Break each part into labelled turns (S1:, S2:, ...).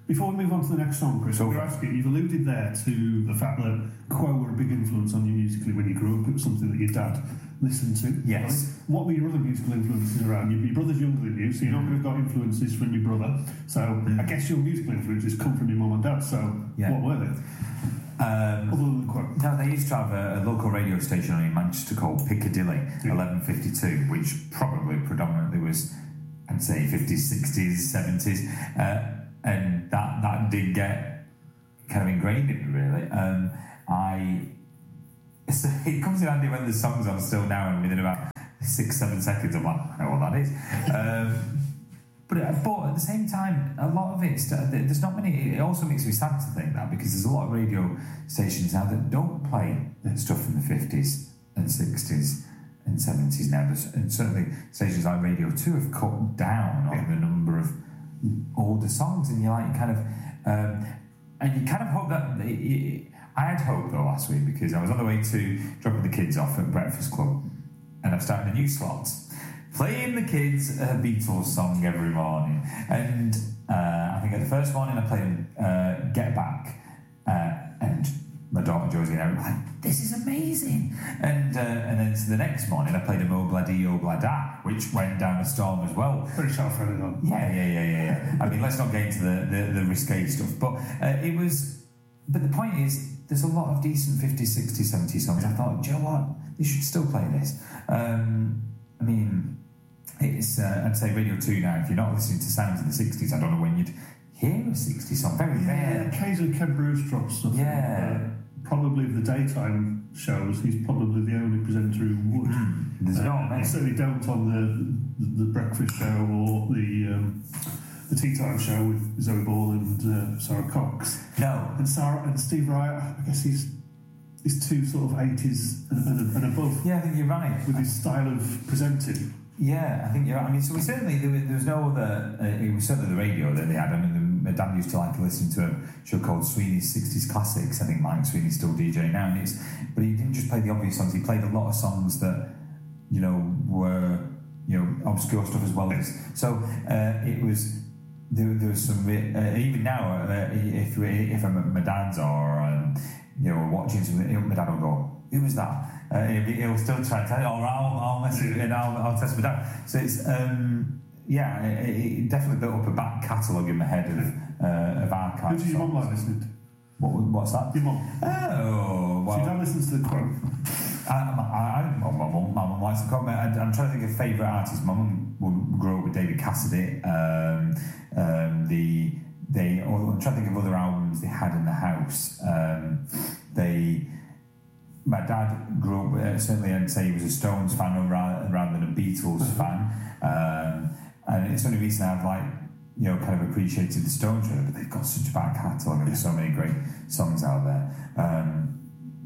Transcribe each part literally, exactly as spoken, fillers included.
S1: Before we move on to the next song, Chris, I was asking, you've alluded there to the fact that Quo were a big influence on you musically when you grew up. It was something that your dad listened to.
S2: Yes.
S1: Right? What were your other musical influences around you? Your brother's younger than you, so you're not going to have got influences from your brother. So mm. I guess your musical influences come from your mum and dad. So yeah. what were they?
S2: Um,
S1: Other than Quo.
S2: No, they used to have a, a local radio station in Manchester called Piccadilly, yeah. eleven fifty-two, which probably predominantly was, I'd say, fifties, sixties, seventies. Uh, and that, that did get kind of ingrained in me, really. Um, I... It comes in handy when the song's on still now, and within about six, seven seconds, I'm like, I know what that is. Um, but, but at the same time, a lot of it, there's not many. It also makes me sad to think that, because there's a lot of radio stations now that don't play stuff from the fifties and sixties and seventies now. And certainly stations like Radio two have cut down on yeah. the number of older songs, and you like kind of, um, and you kind of hope that. It, it, I had hope though last week, because I was on the way to dropping the kids off at Breakfast Club, and I've started a new slot, playing the kids a Beatles song every morning. And uh, I think at the first morning I played uh, Get Back, uh, and my daughter Josie and I were like, this is amazing. And uh, and then to the next morning I played a Mo Bloody O Blada, which went down a storm as well.
S1: Pretty self-friendly on.
S2: Yeah, yeah, yeah, yeah, yeah. I mean, let's not get into the, the, the risque stuff, but uh, it was... But the point is, there's a lot of decent fifties, sixties, seventies songs. I thought, do you know what? They should still play this. Um, I mean, it's, uh, I'd say Radio two now, if you're not listening to sounds of the sixties, I don't know when you'd hear a sixties song. Very
S1: yeah,
S2: rare.
S1: Occasionally Ken Bruce drops stuff.
S2: Yeah.
S1: Uh, probably the daytime shows, he's probably the only presenter who would.
S2: Mm, there's uh, not many.
S1: I certainly don't on the, the, the breakfast show or the... Um, the Tea Time Show with Zoe Ball and uh, Sarah Cox.
S2: No.
S1: And Sarah and Steve Wright, I guess he's he's two sort of eighties and, and, and above.
S2: Yeah, I think you're right.
S1: With his style of presenting.
S2: Yeah, I think you're right. I mean, so we certainly, there was, there was no other, uh, it was certainly the radio that they had. I mean, the, my dad used to like to listen to a show called Sweeney's sixties Classics. I think Mike Sweeney's still DJing now. And it's, but he didn't just play the obvious songs, he played a lot of songs that, you know, were, you know, obscure stuff as well as. So uh, it was... There, there was some, uh, even now, uh, if if I'm at my dad's or, um, you know, watching something, my dad will go, who was that? Uh, he'll, he'll still try to tell you, or I'll, I'll mess it and I'll, I'll test my dad. So it's, um, yeah, it, it definitely built up a back catalogue in my head of, uh, of archives.
S1: Who did your mum like listening to?
S2: What, what's that?
S1: Your mum.
S2: Oh, well.
S1: So your dad listens to the Quo.
S2: I, I, I, my mum, my mum likes the Quo. I'm trying to think of favourite artists. My mum would grow up with David Cassidy. Um, um, the they. I'm trying to think of other albums they had in the house. Um, they. My dad grew up. Uh, certainly, I'd say he was a Stones fan rather, rather than a Beatles fan. Um, and it's only recently I've like you know kind of appreciated the Stones, really, but they've got such a back catalogue and there's so many great songs out there. Um,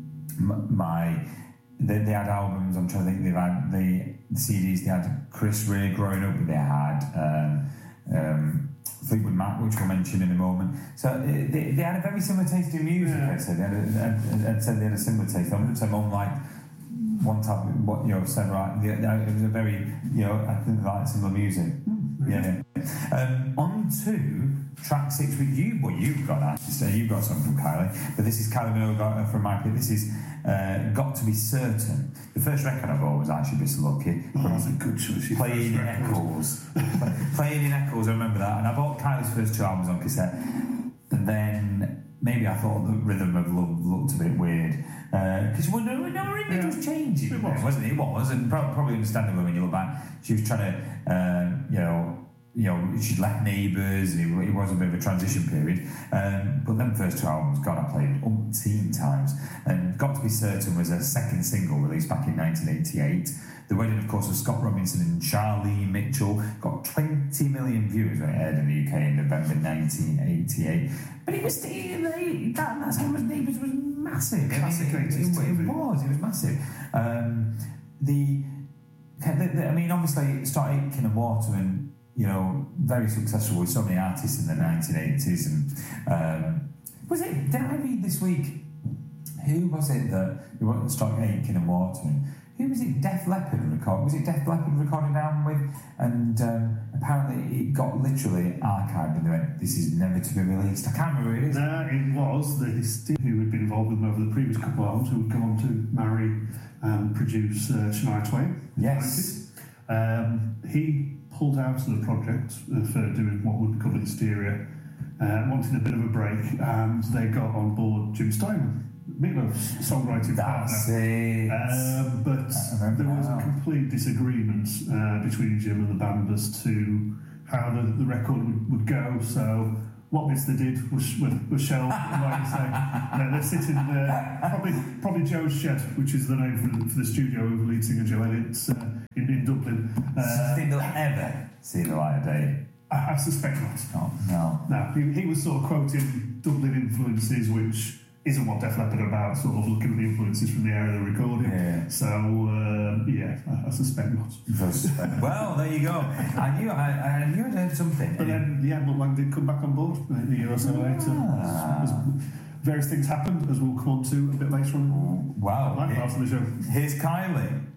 S2: my They, they had albums, I'm trying to think, they've had the, the C Ds, they had Chris Rea growing up, they had um, um, Fleetwood Mac, which we'll mention in a moment. So uh, they, they had a very similar taste in music, yeah. I'd say. They had a, I'd say they had a similar taste. I wouldn't say mum liked one type of, what, you know, said, right, it was a very, you know, I think they liked similar music. Mm, yeah. Um, on to track six with you, well, you've got that, so you've got something from Kylie, but this is Kylie Minogue from my pick. This is uh, Got to Be Certain. The first record I bought was actually Miss Lucky.
S1: Oh, that's a good choice.
S2: Playing in Eccles. Playing in Eccles, I remember that. And I bought Kylie's first two albums on cassette. And then maybe I thought the Rhythm of Love looked a bit weird. Because uh, well, no, no, her image yeah. was changing, it was. wasn't it? It was, and probably understandable when you look back. She was trying to, uh, you know, you know, she'd left Neighbours, and it, it was a bit of a transition period. Um, but then first two albums, God, I played umpteen times. And Got to Be Certain was a second single released back in nineteen eighty-eight. The wedding, of course, of Scott Robinson and Charlie Mitchell got twenty million views when it aired in the U K in November nineteen eighty-eight. But it was still, that, that's how much Neighbours was massive.
S1: Classic
S2: I mean, it, it, it, it was, it was massive. Um, the, the, the, I mean, obviously, it started Aitken and Waterman, you know, very successful with so many artists in the nineteen eighties. And um, was it, did I read this week, who was it that you wanted to start Aitken and Waterman? Who was it? Def Leppard recorded. Was it Def Leppard recorded down with? And um, I apparently it got literally archived and they went, this is never to be released. I can't remember who it is.
S1: No, it was the Steve who had been involved with them over the previous couple of albums, who would go on to marry and produce uh, Shania Twain.
S2: Yes.
S1: Um, he pulled out of the project uh, for doing what would become Hysteria, uh, wanted a bit of a break, and they got on board Jim Steinman, Meatloaf's songwriting
S2: That's
S1: partner.
S2: it.
S1: Um, but there was
S2: now.
S1: a complete disagreement uh, between Jim and the band as to how the, the record would, would go. So what bits they did was, was, was shelved, like you say. Uh, they're sitting there, probably probably Joe's Shed, which is the name for the, for the studio of lead singer Joe Elliott's uh, in, in Dublin.
S2: Do you
S1: Uh,
S2: think they'll ever see the light of day?
S1: I, I suspect not.
S2: Oh, no.
S1: No, he, he was sort of quoting Dublin influences, which isn't what Def Leppard are about, sort of looking at the influences from the area they're recording.
S2: Yeah.
S1: So, um, yeah, I, I suspect not.
S2: Well, there you go. I knew I, I knew I'd heard something.
S1: But then, yeah, Mutt Lange did come back on board a year or so later.
S2: Ah.
S1: As, as various things happened, as we'll come on to a bit later on.
S2: Wow.
S1: Like part of the show.
S2: Here's Kylie.